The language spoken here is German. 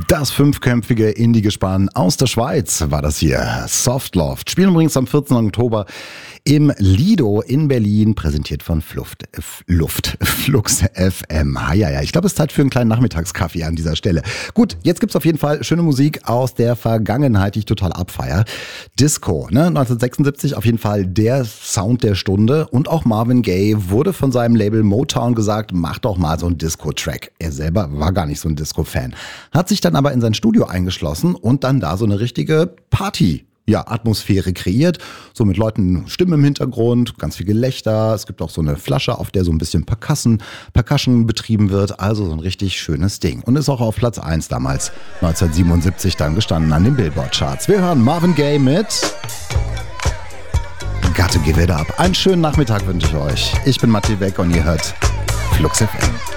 Das fünfköpfige Indie-Gespann aus der Schweiz war das hier. Softloft. Spielen übrigens am 14. Oktober im Lido in Berlin, präsentiert von Flux FM. Ja, ich glaube, es ist Zeit für einen kleinen Nachmittagskaffee an dieser Stelle. Gut, jetzt gibt's auf jeden Fall schöne Musik aus der Vergangenheit, die ich total abfeier. Disco, 1976 auf jeden Fall der Sound der Stunde. Und auch Marvin Gaye wurde von seinem Label Motown gesagt, mach doch mal so einen Disco-Track. Er selber war gar nicht so ein Disco-Fan. Hat sich dann aber in sein Studio eingeschlossen und dann da so eine richtige Atmosphäre kreiert, so mit Leuten, Stimmen im Hintergrund, ganz viel Gelächter. Es gibt auch so eine Flasche, auf der so ein bisschen Percussion betrieben wird. Also so ein richtig schönes Ding. Und ist auch auf Platz 1 damals, 1977 dann gestanden an den Billboard-Charts. Wir hören Marvin Gaye mit Gotta Give It Up. Einen schönen Nachmittag wünsche ich euch. Ich bin Matti Weck und ihr hört Flux FM.